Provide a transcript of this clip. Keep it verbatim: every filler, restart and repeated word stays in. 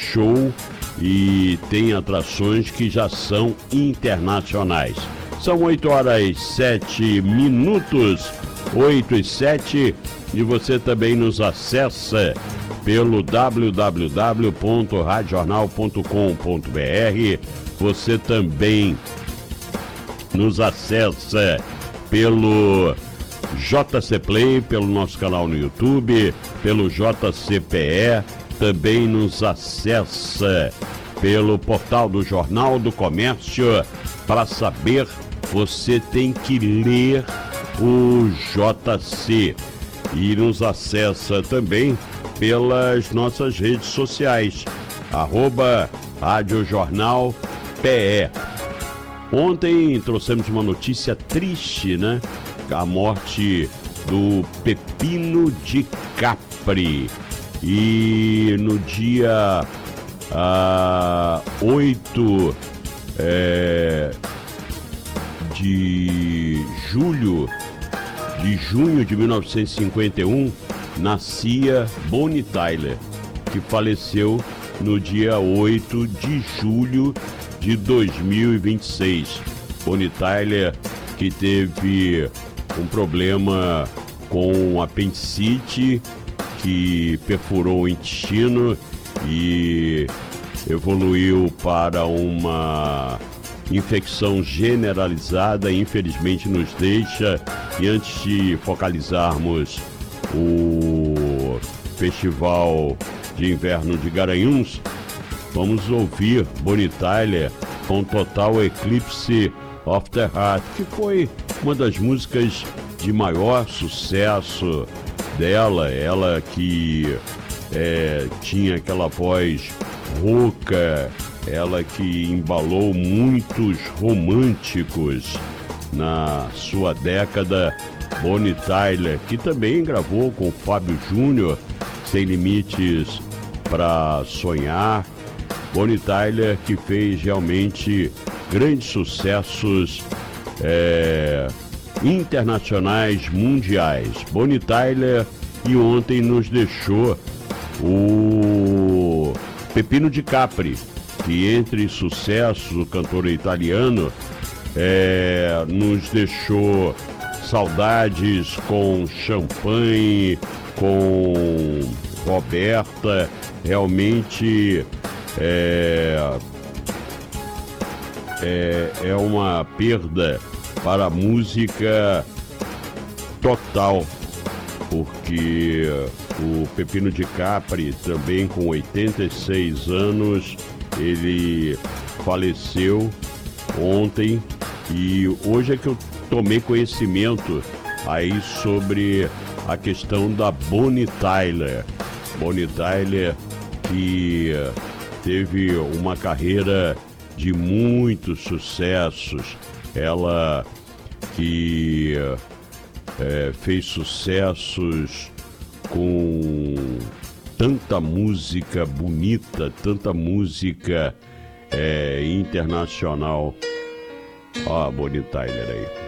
show e tem atrações que já são internacionais. São oito horas e sete minutos, oito e sete, e você também nos acessa pelo w w w ponto rádio jornal ponto com ponto b r. Você também nos acessa pelo J C Play, pelo nosso canal no YouTube, pelo J C P E, também nos acessa pelo portal do Jornal do Comércio. Para saber, você tem que ler o J C, e nos acessa também pelas nossas redes sociais, arroba Rádio Jornal P E. Ontem trouxemos uma notícia triste, né? A morte do Pepino de Capri. E no dia ah, oito é, de julho, de junho de mil novecentos e cinquenta e um, nascia Bonnie Tyler, que faleceu no dia oito de julho de dois mil e vinte e seis. Bonnie Tyler, que teve um problema com apendicite, que perfurou o intestino e evoluiu para uma infecção generalizada, infelizmente nos deixa. E antes de focalizarmos o Festival de Inverno de Garanhuns, vamos ouvir Bonnie Tyler com Total Eclipse of the Heart, que foi uma das músicas de maior sucesso dela. Ela que é, tinha aquela voz rouca, ela que embalou muitos românticos na sua década. Bonnie Tyler, que também gravou com Fábio Júnior, Sem Limites para Sonhar. Bonnie Tyler, que fez realmente grandes sucessos é, internacionais, mundiais. Bonnie Tyler, e ontem nos deixou o Pepino de Capri, que entre sucessos, o cantor italiano, é, nos deixou saudades com Champanhe, com Roberta. Realmente é, é, é uma perda para a música total, porque o Pepino de Capri, também com oitenta e seis anos, ele faleceu ontem, e hoje é que eu tomei conhecimento aí sobre a questão da Bonnie Tyler. Bonnie Tyler, que teve uma carreira de muitos sucessos. Ela que é, fez sucessos com tanta música bonita, tanta música é, internacional. Ó, a Bonnie Tyler aí.